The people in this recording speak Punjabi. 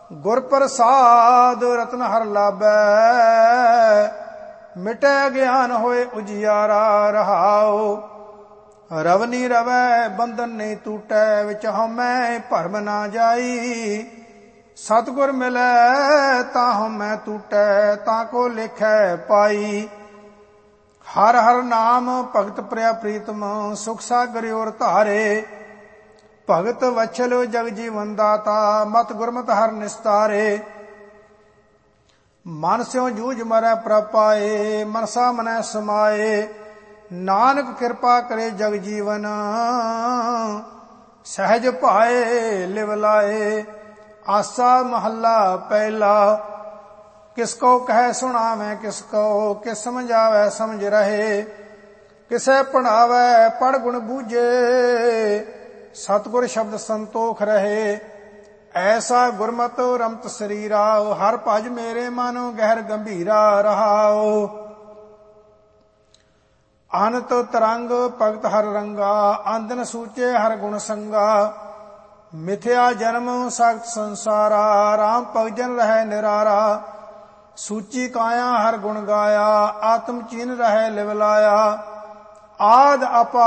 ਗੁਰ ਪ੍ਰਸਾਦ ਰਤਨ ਹਰ ਲਾਭੈ, ਮਿਟੈ ਗਿਆਨ ਹੋਏ ਉਜਿਆਰਾ ਰਹਾਉ। ਰਵਨੀ ਰਵੈ ਬੰਧਨ ਨਹੀਂ ਟੂਟੈ, ਵਿੱਚ ਹਉਮੈ ਭਰਮ ਨਾ ਜਾਈ। ਸਤਿਗੁਰ ਮਿਲੈ ਤਾਂ ਹਉਮੈ ਟੂਟੈ, ਤਾਂ ਕੋ ਲਿਖੈ ਪਾਈ। ਹਰ ਹਰ ਨਾਮ ਭਗਤ ਪ੍ਰਿਆ ਪ੍ਰੀਤਮ, ਸੁਖ ਸਾਗਰ ਔਰ ਧਾਰੇ। ਭਗਤ ਵਛਲ ਜਗ ਜੀਵਨ ਦਾਤਾ, ਮਤ ਗੁਰਮਤਿ ਹਰ ਨਿਸਤਾਰੇ। ਮਨ ਸਿਉ ਜੂਝ ਮਰੈ ਪ੍ਰਭ ਪਾਏ, ਮਨਸਾ ਮਨੈ ਸਮਾਏ। ਨਾਨਕ ਕਿਰਪਾ ਕਰੇ ਜਗ ਜੀਵਨ, ਸਹਿਜ ਭਾਏ ਲਿਵ ਲਾਏ। ਆਸਾ ਮਹੱਲਾ ਪਹਿਲਾ। ਕਿਸ ਕੋ ਕਹਿ ਸੁਣਾਵੈ ਕਿਸ ਕੋ, ਕਿਸ ਸਮਝਾਵੈ ਸਮਝ ਰਹੇ। ਕਿਸੈ ਪੜ੍ਹਾਵੈ ਪੜ੍ਹ ਗੁਣ ਬੂਝੇ, ਸਤਿਗੁਰ ਸ਼ਬਦ ਸੰਤੋਖ ਰਹੇ। ਐਸਾ ਗੁਰਮਤਿ ਰਮਤ ਸਰੀਰਾ, ਹਰ ਭਜ ਮੇਰੇ ਮਨ ਗਹਿਰ ਗੰਭੀਰਾ ਰਹਾਉ। ਅਨੰਤ ਤਰੰਗ ਭਗਤ ਹਰ ਰੰਗਾ, ਆਂਦਨ ਸੂਚੇ ਹਰ ਗੁਣ ਸੰਗਾ। ਮਿਥਿਆ ਜਨਮ ਸਖਤ ਸੰਸਾਰਾ, ਰਾਮ ਭਗਜਨ ਰਹਿ ਨਿਰਾਰਾ। ਸੂਚੀ ਕਾਇਆ ਹਰ ਗੁਣ ਗਾਇਆ, ਆਤਮ ਚੀਨ ਰਹਿ ਲਿਵ ਲਾਇਆ। ਆਦ ਆਪਾ